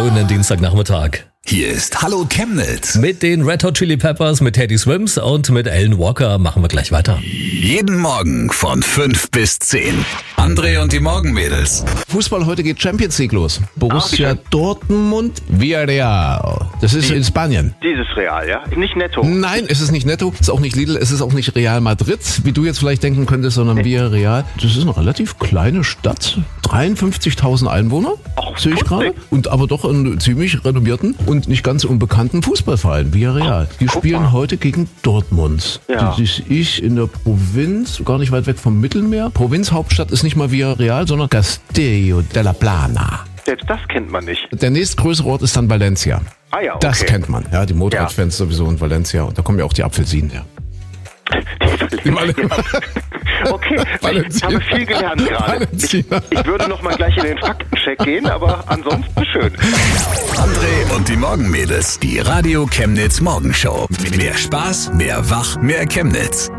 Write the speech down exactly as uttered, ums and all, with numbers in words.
schönen Dienstagnachmittag. Hier ist Hallo Chemnitz. Mit den Red Hot Chili Peppers, mit Teddy Swims und mit Alan Walker machen wir gleich weiter. Jeden Morgen von fünf bis zehn. André und die Morgenmädels. Fußball, heute geht Champions League los. Borussia Dortmund, Villarreal. Das ist in Spanien. Dieses Real, ja? Nicht netto. Nein, es ist nicht Netto, es ist auch nicht Lidl, es ist auch nicht Real Madrid, wie du jetzt vielleicht denken könntest, sondern Villarreal. Das ist eine relativ kleine Stadt, dreiundfünfzigtausend Einwohner, Ach, sehe ich gerade. putzig. Und aber doch einen ziemlich renommierten und nicht ganz unbekannten Fußballverein, Villarreal. Die guck spielen mal. heute gegen Dortmund. Ja. Das ist ich in der Provinz, gar nicht weit weg vom Mittelmeer. Provinzhauptstadt ist nicht mal Villarreal, sondern Castello de la Plana. Selbst das kennt man nicht. Der nächstgrößere Ort ist dann Valencia. Ah ja, okay. Das kennt man, ja, die Motorradfans sowieso in Valencia. Und da kommen ja auch die Apfelsinen her. Die Okay, ich habe viel gelernt gerade. Ich, ich würde noch mal gleich in den Faktencheck gehen, aber ansonsten schön. André und die Morgenmädels. Die Radio Chemnitz Morgenshow. Mehr Spaß, mehr Wach, mehr Chemnitz.